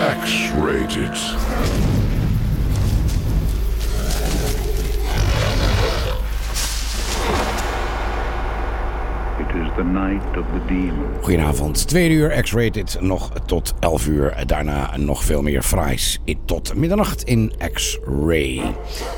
X-Rated. The night of the demon. Goedenavond, 2 uur X-Rated, nog tot 11 uur. Daarna nog veel meer fraais tot middernacht in X-Ray.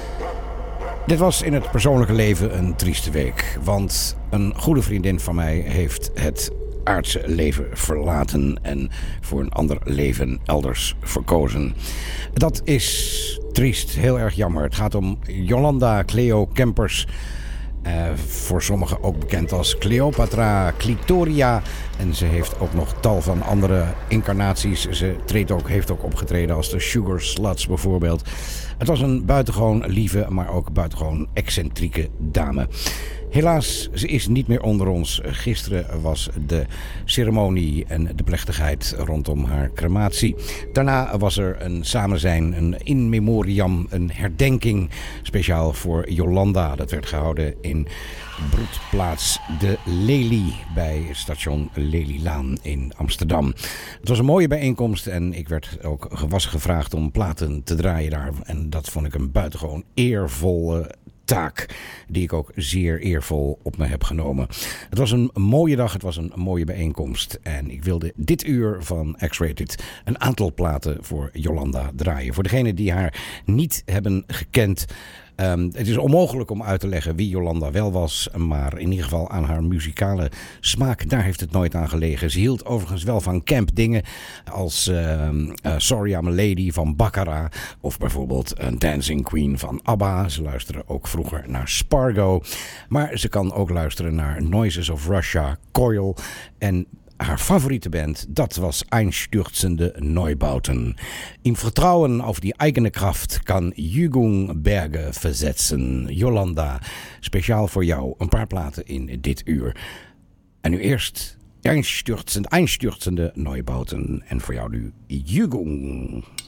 Dit was in het persoonlijke leven een trieste week. Want een goede vriendin van mij heeft het aardse leven verlaten en voor een ander leven elders verkozen. Dat is triest, heel erg jammer. Het gaat om Jolanda Cleo Kempers. Voor sommigen ook bekend als Cleopatra Clitoria. En ze heeft ook nog tal van andere incarnaties. Ze heeft ook opgetreden als de Sugar Sluts bijvoorbeeld. Het was een buitengewoon lieve, maar ook buitengewoon excentrieke dame. Helaas, ze is niet meer onder ons. Gisteren was de ceremonie en de plechtigheid rondom haar crematie. Daarna was er een samenzijn, een in memoriam, een herdenking speciaal voor Jolanda. Dat werd gehouden in broedplaats De Lelie bij station Lelielaan in Amsterdam. Het was een mooie bijeenkomst en ik werd ook gevraagd om platen te draaien daar. En dat vond ik een buitengewoon eervolle taak die ik ook zeer eervol op me heb genomen. Het was een mooie dag, het was een mooie bijeenkomst en ik wilde dit uur van X-Rated een aantal platen voor Jolanda draaien. Voor degenen die haar niet hebben gekend. Het is onmogelijk om uit te leggen wie Jolanda wel was, maar in ieder geval aan haar muzikale smaak, daar heeft het nooit aan gelegen. Ze hield overigens wel van camp dingen als Sorry I'm a Lady van Baccara of bijvoorbeeld een Dancing Queen van ABBA. Ze luisterde ook vroeger naar Spargo, maar ze kan ook luisteren naar Noises of Russia, Coil en haar favoriete band, dat was Einstürzende Neubauten. Im Vertrauen auf die eigene Kraft kan Jugend Berge versetzen. Jolanda, speciaal voor jou een paar platen in dit uur. En nu eerst Einstürzende Neubauten en voor jou nu Jugend.